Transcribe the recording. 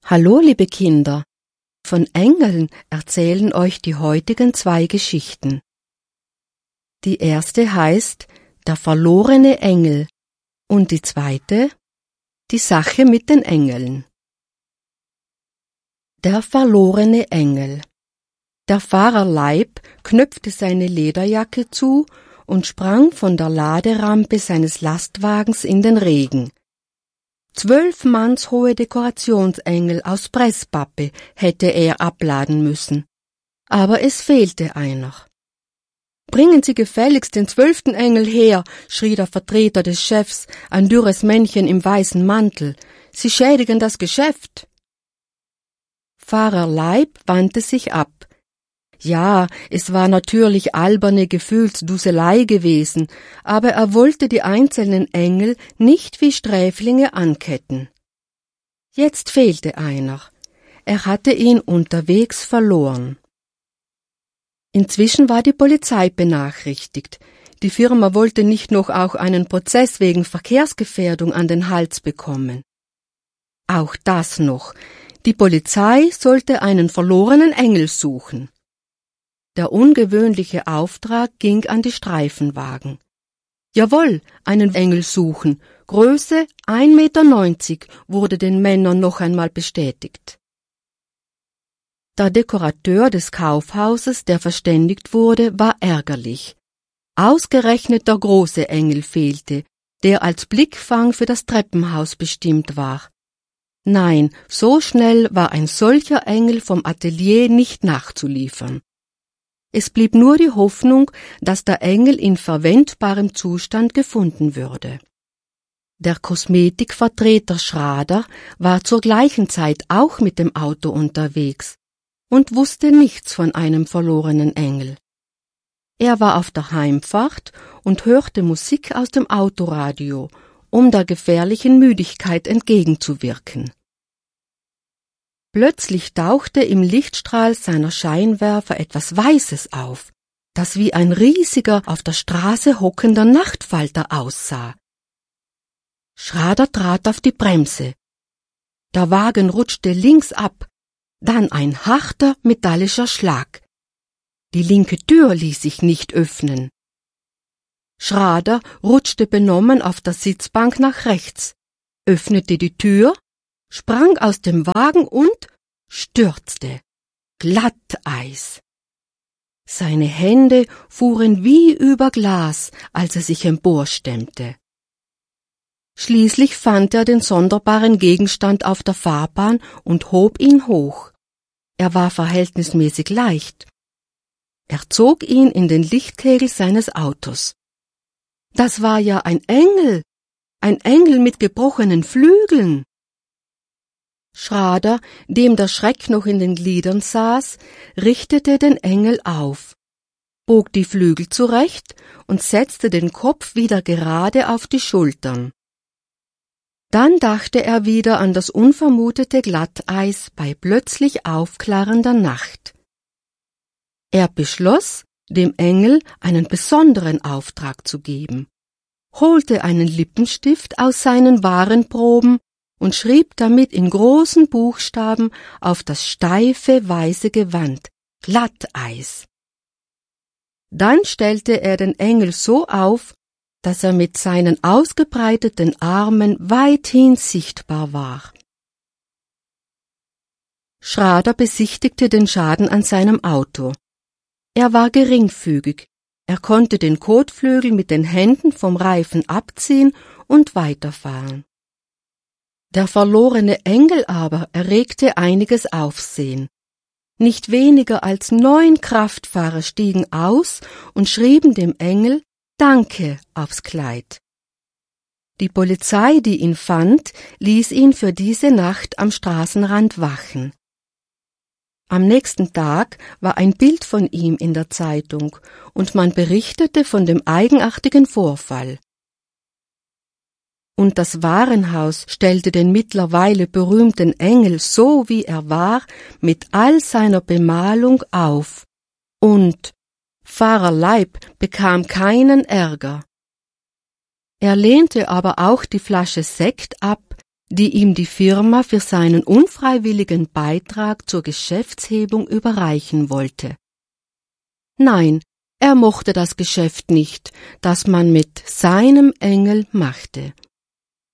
Hallo, liebe Kinder! Von Engeln erzählen euch die heutigen 2 Geschichten. Die erste heißt Der verlorene Engel und die zweite Die Sache mit den Engeln. Der verlorene Engel. Der Pfarrer Leib knöpfte seine Lederjacke zu und sprang von der Laderampe seines Lastwagens in den Regen. 12 mannshohe Dekorationsengel aus Presspappe hätte er abladen müssen. Aber es fehlte einer. »Bringen Sie gefälligst den 12. Engel her«, schrie der Vertreter des Chefs, ein dürres Männchen im weißen Mantel. »Sie schädigen das Geschäft.« Pfarrer Leib wandte sich ab. Ja, es war natürlich alberne Gefühlsduselei gewesen, aber er wollte die einzelnen Engel nicht wie Sträflinge anketten. Jetzt fehlte einer. Er hatte ihn unterwegs verloren. Inzwischen war die Polizei benachrichtigt. Die Firma wollte nicht noch auch einen Prozess wegen Verkehrsgefährdung an den Hals bekommen. Auch das noch. Die Polizei sollte einen verlorenen Engel suchen. Der ungewöhnliche Auftrag ging an die Streifenwagen. Jawohl, einen Engel suchen, Größe 1,90 Meter, wurde den Männern noch einmal bestätigt. Der Dekorateur des Kaufhauses, der verständigt wurde, war ärgerlich. Ausgerechnet der große Engel fehlte, der als Blickfang für das Treppenhaus bestimmt war. Nein, so schnell war ein solcher Engel vom Atelier nicht nachzuliefern. Es blieb nur die Hoffnung, dass der Engel in verwendbarem Zustand gefunden würde. Der Kosmetikvertreter Schrader war zur gleichen Zeit auch mit dem Auto unterwegs und wusste nichts von einem verlorenen Engel. Er war auf der Heimfahrt und hörte Musik aus dem Autoradio, um der gefährlichen Müdigkeit entgegenzuwirken. Plötzlich tauchte im Lichtstrahl seiner Scheinwerfer etwas Weißes auf, das wie ein riesiger, auf der Straße hockender Nachtfalter aussah. Schrader trat auf die Bremse. Der Wagen rutschte links ab, dann ein harter, metallischer Schlag. Die linke Tür ließ sich nicht öffnen. Schrader rutschte benommen auf der Sitzbank nach rechts, öffnete die Tür, sprang aus dem Wagen und stürzte. Glatteis. Seine Hände fuhren wie über Glas, als er sich emporstemmte. Schließlich fand er den sonderbaren Gegenstand auf der Fahrbahn und hob ihn hoch. Er war verhältnismäßig leicht. Er zog ihn in den Lichtkegel seines Autos. Das war ja ein Engel mit gebrochenen Flügeln. Schrader, dem der Schreck noch in den Gliedern saß, richtete den Engel auf, bog die Flügel zurecht und setzte den Kopf wieder gerade auf die Schultern. Dann dachte er wieder an das unvermutete Glatteis bei plötzlich aufklarender Nacht. Er beschloss, dem Engel einen besonderen Auftrag zu geben, holte einen Lippenstift aus seinen Warenproben und schrieb damit in großen Buchstaben auf das steife, weiße Gewand Glatteis. Dann stellte er den Engel so auf, dass er mit seinen ausgebreiteten Armen weithin sichtbar war. Schrader besichtigte den Schaden an seinem Auto. Er war geringfügig, er konnte den Kotflügel mit den Händen vom Reifen abziehen und weiterfahren. Der verlorene Engel aber erregte einiges Aufsehen. Nicht weniger als 9 Kraftfahrer stiegen aus und schrieben dem Engel »Danke« aufs Kleid. Die Polizei, die ihn fand, ließ ihn für diese Nacht am Straßenrand wachen. Am nächsten Tag war ein Bild von ihm in der Zeitung und man berichtete von dem eigenartigen Vorfall. Und das Warenhaus stellte den mittlerweile berühmten Engel so wie er war, mit all seiner Bemalung auf. Und Pfarrer Leib bekam keinen Ärger. Er lehnte aber auch die Flasche Sekt ab, die ihm die Firma für seinen unfreiwilligen Beitrag zur Geschäftshebung überreichen wollte. Nein, er mochte das Geschäft nicht, das man mit seinem Engel machte.